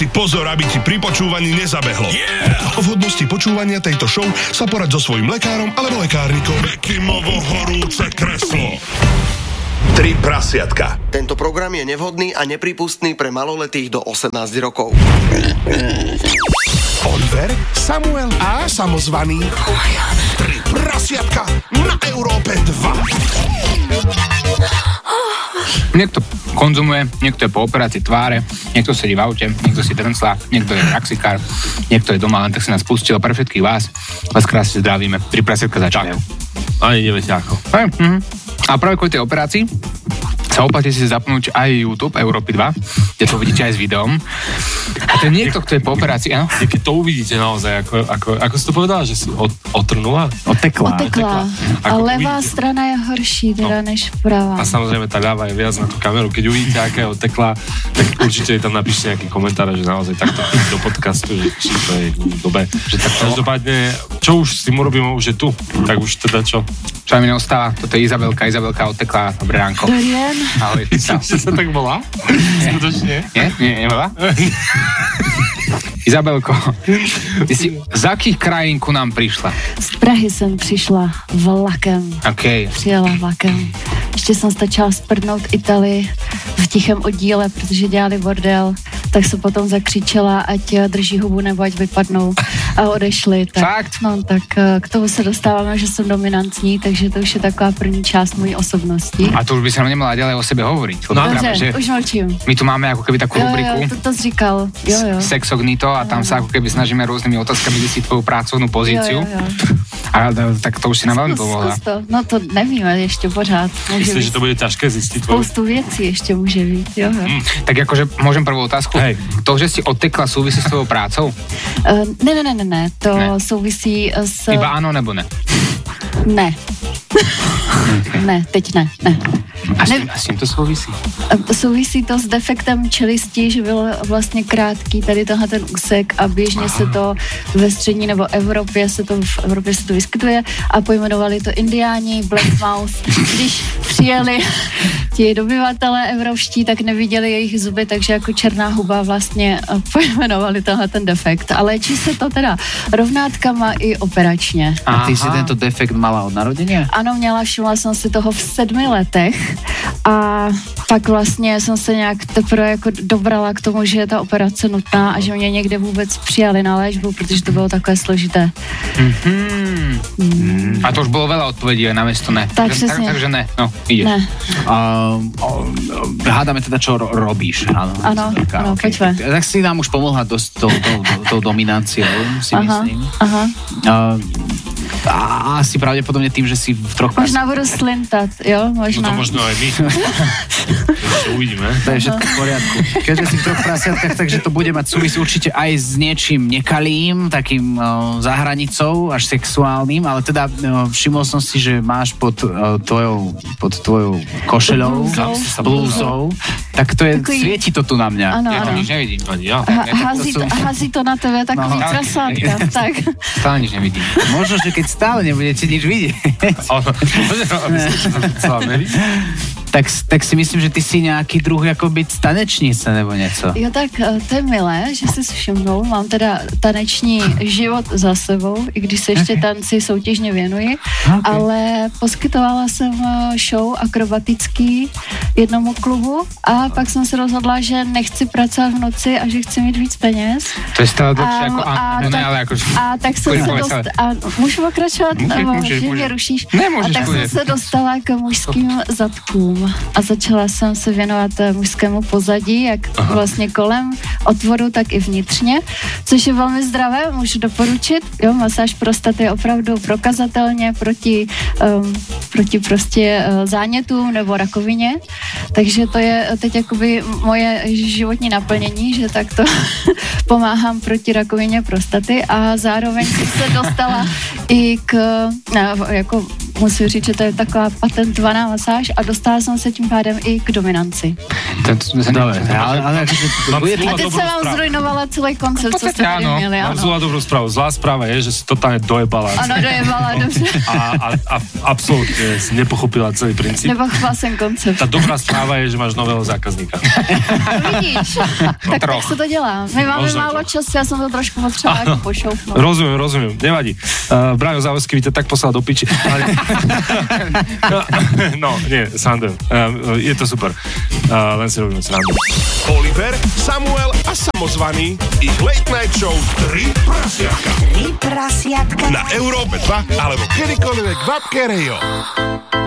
si pozor, aby ti pri počúvaní nezabehlo. O vhodnosti počúvania tejto show sa poraď so svojím lekárom alebo lekárnikom. Bekimovo horúce kreslo. 3 prasiatka. Tento program je nevhodný a neprípustný pre maloletých do 18 rokov. Oliver, Samuel a samozvaný 3 prasiatka na Európe 2. Niekto konzumuje, niekto je po operácii tváre, niekto sedí v aute, niekto si trnclá, niekto je taxikár, niekto je doma, len tak si nás pustil. Pre všetkých vás krásne zdravíme. 3 prasiatka začínajú. Ani neviete ako. A práve kvôli tej operácii sa oplatí si zapnúť aj YouTube Európy 2, kde to vidíte aj s videom. A to je niekto, kto je po operácii, áno? Keď to uvidíte naozaj, ako si to povedala, že si otrnula? Otekla. A levá uvidíte. strana je horší teda než pravá. A samozrejme tá ľava je viac na tú kameru. Keď uvidíte, aká je otekla, tak určite tam napíšte nejaký komentár, že naozaj takto do podcastu, že či to je dobe. Že tak každopádne, čo už s tým urobíme, už je tu. Tak už teda čo? Čo mi neostáva? Toto je Izabelka otekla. Dobré ránko. Dobrý deň. Ahoj. Že sa tak volá? Skutočne? Nie, nebola? Izabelko, ty si z akých krajín ku nám prišla? Z Prahy jsem přišla vlakem. OK. Přijela vlakem. Ještě jsem stačila sprdnout Italii v tichém oddíle, protože dělali bordel, tak se potom zakřičela, ať drží hubu nebo ať vypadnou a odešli. Tak, Fakt? No tak k tomu se dostáváme, že jsem dominantní, takže to už je taková první část mojí osobnosti. A to už by sa nemala ďalej o sebe hovoriť. Dobře, už mlčím. My tu máme ako keby takú rubriku. Jo, to jsi říkal. Jo. Sexognito a tam sa ako keby snažíme rôznymi otázkami zistiť tvoju pracovnú pozíciu. Jo. A tak to už si nám veľmi pomohla. Zkus to. No to nevíme ještě pořád. Myslíš, že to bude ťažké zistiť? Spoustu věcí ještě může být, jo. Tak akože môžem prvú otázku? Hej. To, že si otekla, súvisí s tvojou prácou? Ne, to souvisí s... Iba áno, nebo ne? Ne. Ne, teď ne. A s tím to souvisí? Souvisí to s defektem čelisti, že byl vlastně krátký tady tenhle ten úsek a běžně se to ve střední nebo v Evropě se to vyskytuje a pojmenovali to Indiáni, Black Mouth. Když přijeli ti dobyvatelé evropští, tak neviděli jejich zuby, takže jako černá huba vlastně pojmenovali tenhle ten defekt. A léčí se to teda rovnátkama i operačně. A ty si tento defekt mala od narodenia? Ano, všimla jsem si toho v 7 letech a pak vlastně jsem se nějak teprve jako dobrala k tomu, že je ta operace nutná a že mě někde vůbec přijali na léčbu, protože to bylo takové složité. A to už bolo veľa odpovedí aj na miesto ne. Takže ne, no, ideš. Ne. Hádame teda, čo robíš. Áno, poďme. Tak si nám už pomohla dosť tou dominanciou, si myslím. Aha. A asi pravdepodobne tým, že si v troch... Možná budu slintat, jo? Možná. No to možno aj my. Ešte uvidíme. To je všetko v poriadku. Keďže si v troch prasiatkách, takže to bude mať súvisť určite aj s niečím nekalým, takým za hranicou, až sexuálnym, ale teda všimol som si, že máš pod tvojou košeľou, blúzou, tak to je, svieti to tu na mňa. Áno, ja to nič nevidím. Ani ja. Hází to na tebe takový prasátka. Tak. Stále nič nevidím. Možno, že keď stále nebudete nič vidieť. Tak si myslím, že ty si nějaký druh jako byt tanečnice nebo něco. Jo, tak to je milé, že jsi všimnul. Mám teda taneční život za sebou, i když se ještě tanci soutěžně věnuji, ale poskytovala jsem show akrobatický jednomu klubu a pak jsem se rozhodla, že nechci pracovat v noci a že chci mít víc peněz. To je stále dlhšie ako... A tak jsem se dostala... Můžu pokračovat? Můžeš. Mě rušíš? Nemůžeš. A tak jsem se dostala k mužským zadkům a začala jsem se věnovat mužskému pozadí, jak vlastně kolem otvoru, tak i vnitřně, což je velmi zdravé, můžu doporučit. Jo, masáž prostaty je opravdu prokazatelně proti prostě zánětům nebo rakovině, takže to je teď jakoby moje životní naplnění, že takto pomáhám proti rakovině prostaty a zároveň jsem se dostala i k jako musím říct, že to je taková patentovaná masáž a dostala jsem se tím pádem i k dominanci. Ale akože A teď jsem vám zrujnovala celý koncept, co jste tady měli. Mám zlá dobrú správu. Zlá správa je, že si totálne dojebala. Ano, dojebala, dobře. A absolútne si nepochopila celý princíp. Nepochopila jsem koncept. Tá dobrá správa je, že máš nového zákazníka. Vidíš, tak se to dělá. My máme málo času, já jsem to trošku potřeba jako pošoupnout. Rozumiem, nevadí. Braňo Závodský by to tak poslal do piči. Ale... no, nie, srandujem. Je to super. Len si robíme srandu. Oliver, Samuel a samozvaný. Ich Late Night Show 3 prasiatka. 3 prasiatka. Na Európe 2 alebo kedykoľvek v appke Radio.